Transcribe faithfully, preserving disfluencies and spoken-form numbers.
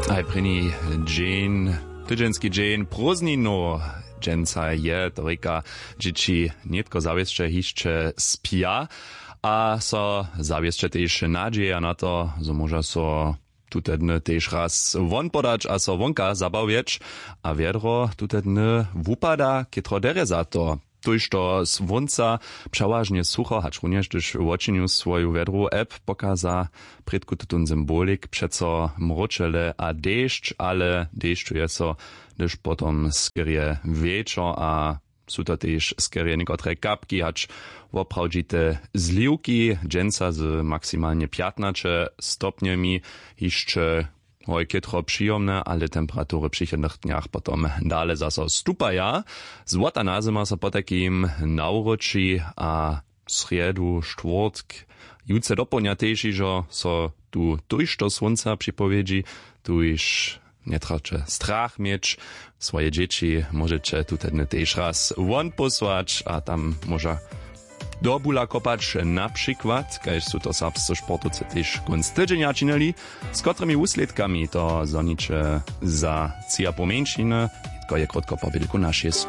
Aj první džen, tydzienski dżen prózdninu, dżenca je, to reka, dzieci nietko zawieszcze hiszcze spia, a so zawieszcze też nadzieja na to, że może so tute dny też raz won podać, a so wonka zabawieć, a wiadro tute dny wupada, kietro dere za to. Tuż to słonca przeważnie sucho, hacz również też w oczyniu swoją wiadru app pokaza predku tutun symbolik, przeco mroczele a deszcz, ale deszczu jest so, gdyż potom skierie wieczor, a są to też skierie niekotre kapki, hacz woprawdzite zliwki, dżęca z maksymalnie piętnaście stopniami, jeszcze Hoj, kietro przyjemne, ale temperatury w przychodnych dniach potom dalej zaso stupaja. Złota nazima so po takim nauroči a sriedu, czwartk, jutce dopołnia też, że so tu tuż do słońca przypowiedzi, tuż nie tracie strach mieć. Swoje dzieci możecie tutaj też raz won posłać, a tam może do bula kopać na przykład, kaž sú to serbscy sportovci też konc tydzienia činili, z którymi úsledkami to zoniče za cia pomenšiny, tylko je krótko po wielku na šest.